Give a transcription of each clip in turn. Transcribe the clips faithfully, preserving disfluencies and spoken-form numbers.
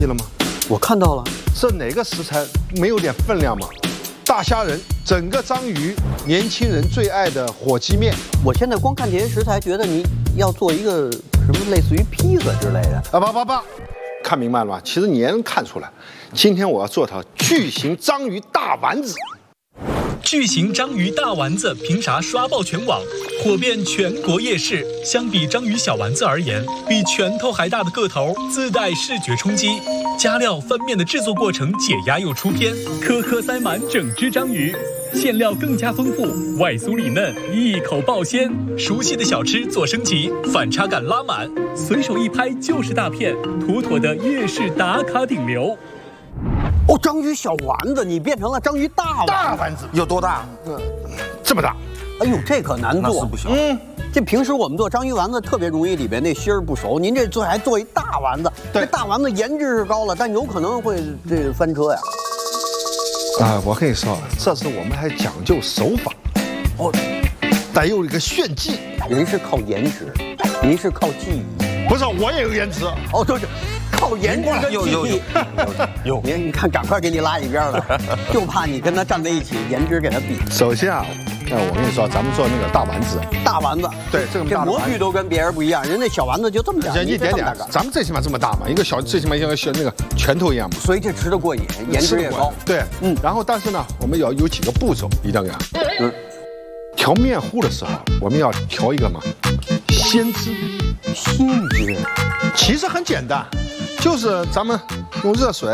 记了吗？ 我看到了， 这哪个食材没有点分量吗？大虾仁，整个章鱼，年轻人最爱的火鸡面。 我现在光看这些食材，觉得你要做一个什么类似于披萨之类的。 啊，不不不，看明白了吗？其实你也能看出来，今天我要做条巨型章鱼大丸子。 巨型章鱼大丸子凭啥刷爆全网，火遍全国夜市？相比章鱼小丸子而言，比拳头还大的个头自带视觉冲击。加料翻面的制作过程解压又出片，颗颗塞满整只章鱼，馅料更加丰富，外酥里嫩，一口爆鲜。熟悉的小吃做升级，反差感拉满，随手一拍就是大片，妥妥的夜市打卡顶流。 哦，章鱼小丸子，你变成了章鱼大丸子。 大丸子有多大？ 嗯，这么大。 哎呦，这可难做， 是不小。 嗯，这平时我们做章鱼丸子特别容易里边那芯儿不熟，您这做还做一大丸子， 对， 这大丸子颜值是高了，但有可能会这个翻车呀。 啊，我跟你说，这是我们还讲究手法，哦，带有一个炫技。 人是靠颜值，您是靠技艺。 不是，我也有颜值。 哦，对对。靠颜值跟有有有有，你你看，赶快给你拉一边了，就怕你跟他站在一起，颜值给他比。 首先啊，那我跟你说，咱们做那个大丸子， 大丸子， 对，这个这模具都跟别人不一样，人家小丸子就这么点， 一点点，咱们最起码这么大嘛，一个小最起码像小那个拳头一样嘛， 所以这吃的过瘾，颜值也高。 对，嗯，然后但是呢，我们要有几个步骤一定要给它，嗯，调面糊的时候，我们要调一个嘛，鲜汁， 鲜汁， 其实很简单。就是咱们用热水，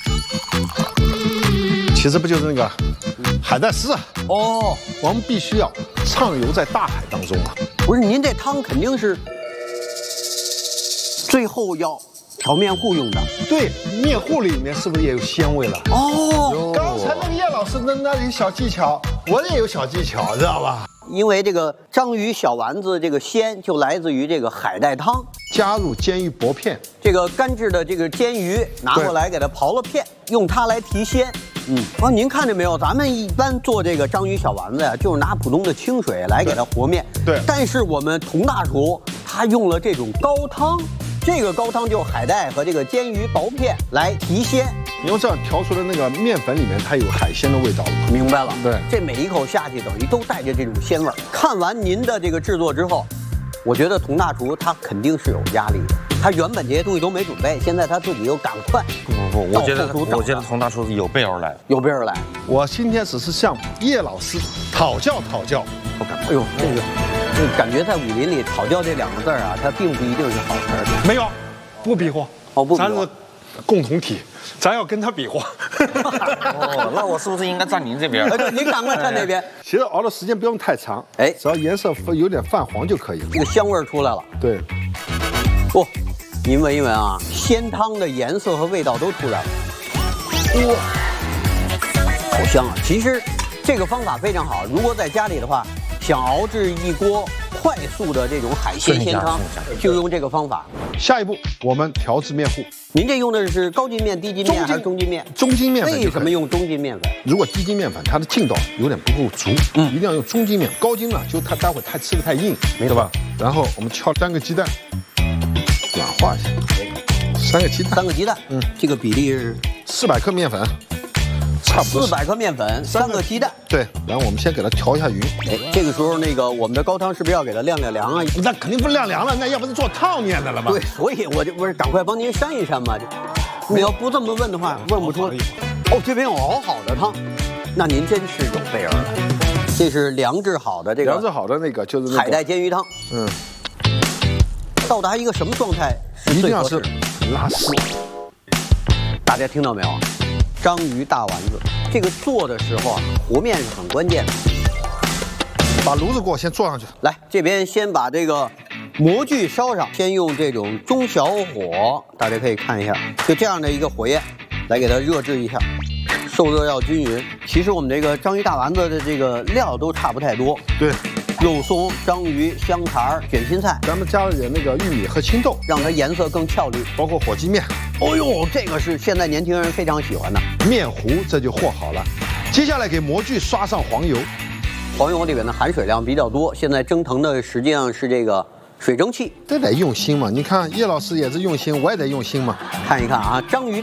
其实不就是那个海带丝哦？ 我们必须要畅游在大海当中啊！ 不是，您这汤肯定是最后要调面糊用的。 对，面糊里面是不是也有鲜味了？ 哦， 刚才那个叶老师的那里小技巧，我也有小技巧，知道吧？ 因为这个章鱼小丸子这个鲜就来自于这个海带汤。 加入煎鱼薄片， 这个干制的这个煎鱼拿过来给它刨了片，用它来提鲜。嗯，啊，您看见没有？咱们一般做这个章鱼小丸子呀，就是拿普通的清水来给它和面。 对。 但是我们佟大厨他用了这种高汤，这个高汤就是海带和这个煎鱼薄片来提鲜。 因为这样调出的那个面粉里面它有海鲜的味道。 明白了。 对。 这每一口下去等于都带着这种鲜味儿。看完您的这个制作之后。我觉得佟大厨他肯定是有压力的，他原本这些东西都没准备，现在他自己又赶快。 不不不，我觉得我觉得佟大厨有备而来， 有备而来。 我今天只是向叶老师讨教讨教，不敢。 哎呦，这个，这个感觉在武林里讨教这两个字啊，它并不一定是好事儿。 没有，不比划。 哦，不比划。 咱是共同体，咱要跟他比划。 哦，那我是不是应该站您这边？ 对，您赶快站那边。 其实熬的时间不用太长，哎，只要颜色有点泛黄就可以了。 这个香味儿出来了。 对。 哦，您闻一闻啊，鲜汤的颜色和味道都出来了。哇，好香啊！其实这个方法非常好，如果在家里的话，想熬制一锅快速的这种海鲜鲜汤，就用这个方法。 下一步，我们调制面糊。 您这用的是高筋面、低筋面还是中筋面？ 中筋面粉。 为什么用中筋面粉？ 如果低筋面粉，它的劲道有点不够足，嗯，一定要用中筋面。高筋呢，就它待会太吃的太硬，对吧？然后我们敲三个鸡蛋，软化一下。三个鸡蛋， 三个鸡蛋，嗯，这个比例是四百克面粉。差不多四百克面粉，三个鸡蛋。 对，然后我们先给它调一下匀。 哎，这个时候那个我们的高汤是不是要给它晾晾凉啊？ 那肯定不晾凉了，那要不是做烫面的了吗？ 对，所以我就不是赶快帮您扇一扇嘛。你要不这么问的话，问不出。哦，这边有熬好的汤，那您真是有备而来。这是凉制好的这个凉制好的那个就是海带煎鱼汤。 嗯， 到达一个什么状态是最合适？ 一定要是拉丝。 大家听到没有？章鱼大丸子，这个做的时候啊，和面是很关键的。 把炉子给我先做上去。 来，这边先把这个模具烧上，先用这种中小火，大家可以看一下，就这样的一个火焰，来给它热制一下，受热要均匀。其实我们这个章鱼大丸子的这个料都差不太多。 对。 肉松、章鱼、香肠、卷心菜， 咱们加了点那个玉米和青豆， 让它颜色更俏丽。 包括火鸡面。 哦呦，这个是现在年轻人非常喜欢的。 面糊这就和好了，接下来给模具刷上黄油。 黄油里面的含水量比较多，现在蒸腾的实际上是这个水蒸气， 这得用心嘛。你看叶老师也是用心，我也得用心嘛。 看一看啊，章鱼。